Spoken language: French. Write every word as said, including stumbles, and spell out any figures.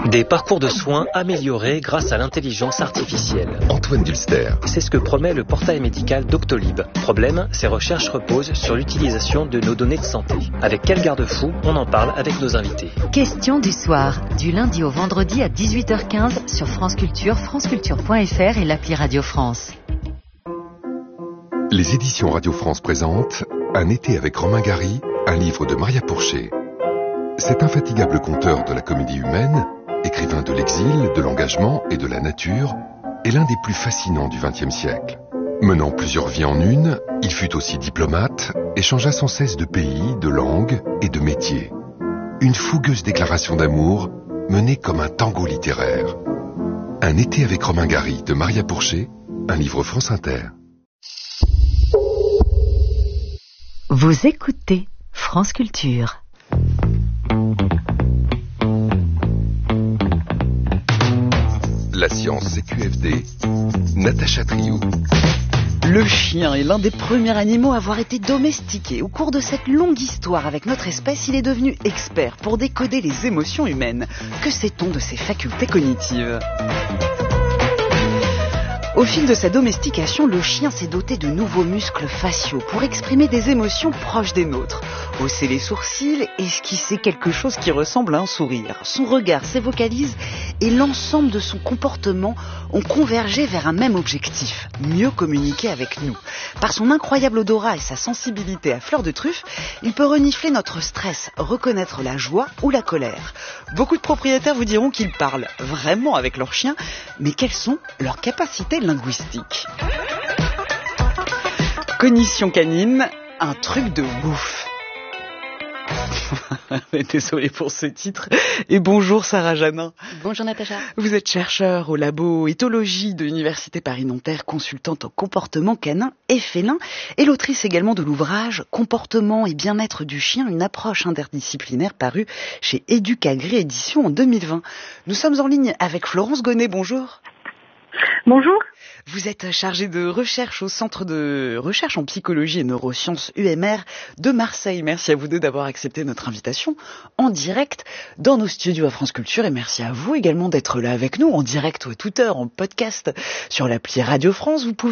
Des parcours de soins améliorés grâce à l'intelligence artificielle. Antoine Dulster. C'est ce que promet le portail médical Doctolib. Problème, ces recherches reposent sur l'utilisation de nos données de santé. Avec quel garde-fou? On en parle avec nos invités. Question du soir, du lundi au vendredi à dix-huit heures quinze sur France Culture, franceculture point f r et l'appli Radio France. Les éditions Radio France présentent Un été avec Romain Gary, un livre de Maria Pourchet. Cet infatigable conteur de la comédie humaine, écrivain de l'exil, de l'engagement et de la nature, est l'un des plus fascinants du vingtième siècle. Menant plusieurs vies en une, il fut aussi diplomate et changea sans cesse de pays, de langue et de métier. Une fougueuse déclaration d'amour menée comme un tango littéraire. Un été avec Romain Gary de Maria Pourchet, un livre France Inter. Vous écoutez France Culture. La science C Q F D, Natacha Triou. Le chien est l'un des premiers animaux à avoir été domestiqué. Au cours de cette longue histoire avec notre espèce, il est devenu expert pour décoder les émotions humaines. Que sait-on de ses facultés cognitives ? Au fil de sa domestication, le chien s'est doté de nouveaux muscles faciaux pour exprimer des émotions proches des nôtres. Hausser les sourcils, esquisser quelque chose qui ressemble à un sourire. Son regard, ses vocalises et l'ensemble de son comportement ont convergé vers un même objectif, mieux communiquer avec nous. Par son incroyable odorat et sa sensibilité à fleur de truffe, il peut renifler notre stress, reconnaître la joie ou la colère. Beaucoup de propriétaires vous diront qu'ils parlent vraiment avec leur chien, mais quelles sont leurs capacités linguistiques ? Cognition canine, un truc de ouf. Désolé pour ce titre. Et bonjour Sarah Janin. Bonjour Natacha. Vous êtes chercheur au labo éthologie de l'Université Paris-Nanterre, consultante en comportement canin et félin, et l'autrice également de l'ouvrage Comportement et bien-être du chien, une approche interdisciplinaire paru chez Éducagri Éditions en deux mille vingt. Nous sommes en ligne avec Florence Gonnet, bonjour. Bonjour. Vous êtes chargée de recherche au Centre de recherche en psychologie et neurosciences U M R de Marseille. Merci à vous deux d'avoir accepté notre invitation en direct dans nos studios à France Culture, et merci à vous également d'être là avec nous en direct ou à toute heure en podcast sur l'appli Radio France. Vous pouvez